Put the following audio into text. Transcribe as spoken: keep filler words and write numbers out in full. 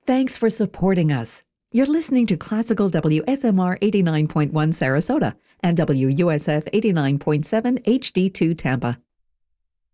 Thanks for supporting us. You're listening to Classical W S M R eighty-nine point one Sarasota and W U S F eighty-nine point seven H D two Tampa.